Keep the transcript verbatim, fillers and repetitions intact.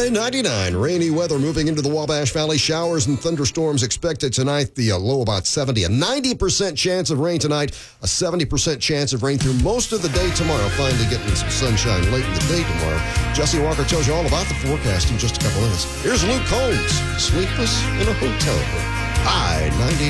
high ninety-nine. Rainy weather moving into the Wabash Valley. Showers and thunderstorms expected tonight. The uh, low about seventy. A ninety percent chance of rain tonight. A seventy percent chance of rain through most of the day tomorrow. Finally getting some sunshine late in the day tomorrow. Jesse Walker tells you all about the forecast in just a couple minutes. Here's Luke Combs. Sleepless in a hotel room. High ninety.